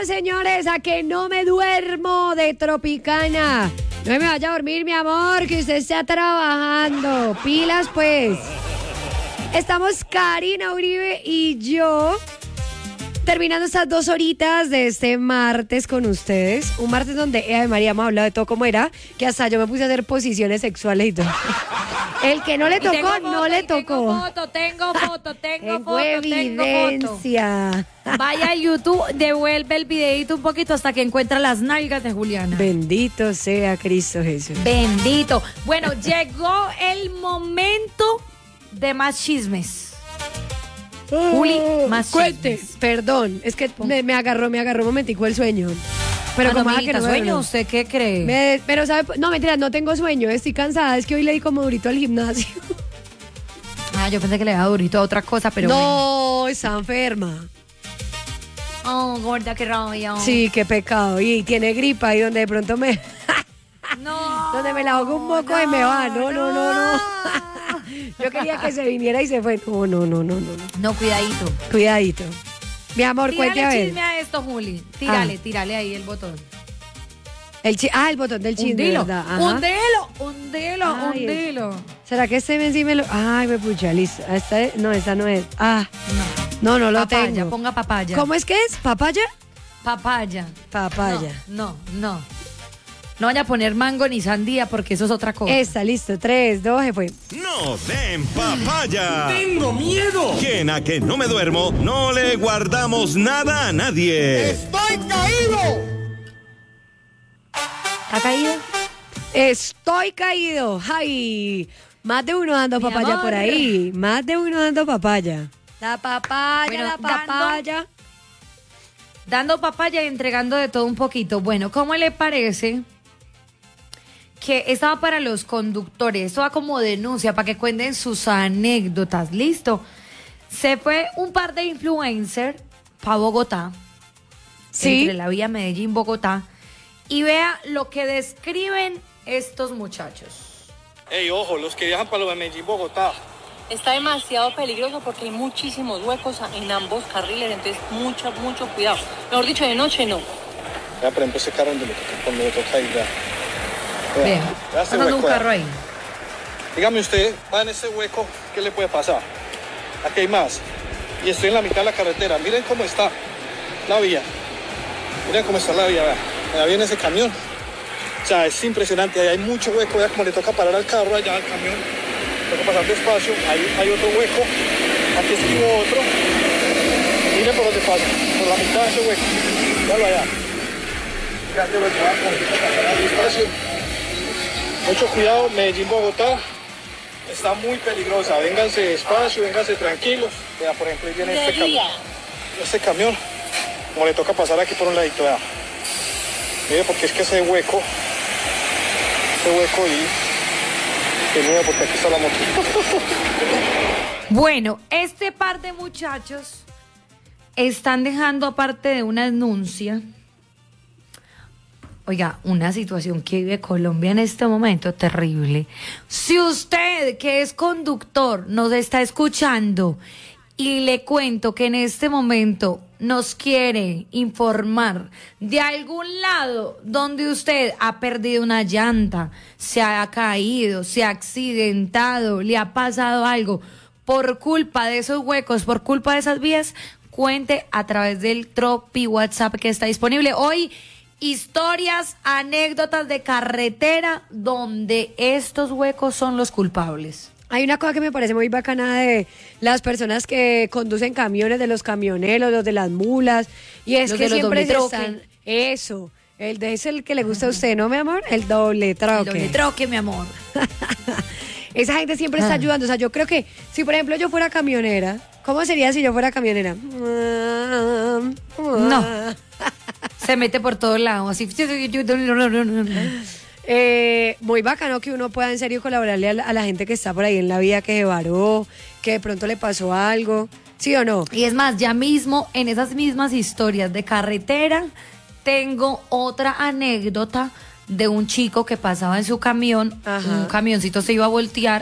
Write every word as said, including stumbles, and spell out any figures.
Vamos, señores, a que no me duermo de Tropicana. No me vaya a dormir, mi amor, que usted está trabajando. Pilas, pues. Estamos Karina Uribe y yo terminando estas dos horitas de este martes con ustedes. Un martes donde Eva y María hemos hablado de todo como era, que hasta yo me puse a hacer posiciones sexuales y todo. El que no le tocó, foto, no le tocó. Tengo foto, tengo foto, tengo Tengo foto, evidencia. tengo foto. Vaya a YouTube, devuelve el videito un poquito hasta que encuentra las nalgas de Juliana. Bendito sea Cristo Jesús. Bendito. Bueno, llegó el momento de más chismes. Juli, más Cuente, chismes. perdón, es que me, me agarró, me agarró un momentico el sueño. Pero Ah, como no, ah, que amiguita, no sueño, no. ¿usted qué cree? Me- pero sabe, no mentira, no tengo sueño, estoy cansada, es que hoy le di como durito al gimnasio. Ah, yo pensé que le daba durito a otra cosa, pero no, está enferma. bueno. Oh, gorda, qué rabia. Sí, qué pecado. Y tiene gripa y donde de pronto me No. donde me la hago un moco y me va. No, no, no, no. Yo quería que se viniera y se fue. No, no, no, no, no. no. No, cuidadito. Cuidadito. Mi amor, cuente a Tírale ver. chisme a esto, Juli. Tírale, Ah. tírale ahí el botón. El chi- ah, el botón del chisme, Hundilo, ¿verdad? Ajá. hundilo, hundilo, Ay, hundilo. ¿Será que este ven sí me lo...? Ay, me pucha, listo. Esta es- No, esta no es. Ah, no, no lo Papaya, tengo. ponga papaya. ¿Cómo es que es? ¿Papaya? Papaya. Papaya. No, no, no. No vaya a poner mango ni sandía porque eso es otra cosa. Esta, listo. Tres, dos, se fue. No den papaya. ¡Tengo miedo! Quien a que no me duermo, no le guardamos nada a nadie. ¡Estoy caído! ¿Ha caído? Estoy caído. Ay, más de uno dando Mi papaya amor. por ahí. Más de uno dando papaya. La papaya, Bueno, la dando- papaya. Dando papaya y entregando de todo un poquito. Bueno, ¿cómo le parece que estaba para los conductores? Esto va como denuncia para que cuenten sus anécdotas. ¿Listo? Se fue un par de influencers para Bogotá. Sí. Entre la vía Medellín-Bogotá. Y vea lo que describen estos muchachos. Ey, ojo, los que viajan para lo de Medellín, Bogotá. Está demasiado peligroso porque hay muchísimos huecos en ambos carriles, entonces mucho, mucho cuidado. Mejor dicho, de noche no. Ya, por ejemplo, ese carro donde le toca, donde le toca ir, ya. Vea, vea este pasando un hueco, carro vea. ahí. Dígame usted, va en ese hueco, ¿qué le puede pasar? Aquí hay más. Y estoy en la mitad de la carretera. Miren cómo está la vía. Miren cómo está la vía, vea. Allá viene ese camión. O sea, es impresionante. Ahí hay mucho hueco, vea cómo le toca parar al carro allá al camión. Toca pasar despacio. Ahí hay otro hueco. Aquí esquivo otro. Miren por dónde pasa. Por la mitad de ese hueco. Míralo allá. Fíjate lo que va a pasar al despacio. Mucho cuidado, Medellín, Bogotá. Está muy peligrosa. Vénganse despacio, vénganse tranquilos. Vea, por ejemplo, ahí viene este De día. camión. Este camión, como le toca pasar aquí por un ladito, vea. Mire, porque es que ese hueco, ese hueco y que miedo porque aquí está la moto. Bueno, este par de muchachos están dejando, aparte de una denuncia, oiga, una situación que vive Colombia en este momento terrible. Si usted, que es conductor, nos está escuchando y le cuento que en este momento nos quiere informar de algún lado donde usted ha perdido una llanta, se ha caído, se ha accidentado, le ha pasado algo por culpa de esos huecos, por culpa de esas vías, cuente a través del Tropi WhatsApp que está disponible hoy. Historias, anécdotas de carretera donde estos huecos son los culpables. Hay una cosa que me parece muy bacana de las personas que conducen camiones, de los camioneros, los de las mulas, y es Los que de los siempre se doble troque. están... Eso, el de es el que le gusta a usted, ¿no, mi amor? El doble troque. El doble troque, mi amor. Esa gente siempre está Ah. ayudando. O sea, yo creo que si, por ejemplo, yo fuera camionera, ¿cómo sería si yo fuera camionera? No. Se mete por todos lados, así. Eh, muy bacano que uno pueda en serio colaborarle a la, a la gente que está por ahí en la vía, que se varó, que de pronto le pasó algo, ¿sí o no? Y es más, ya mismo en esas mismas historias de carretera, tengo otra anécdota de un chico que pasaba en su camión, Ajá. un camioncito se iba a voltear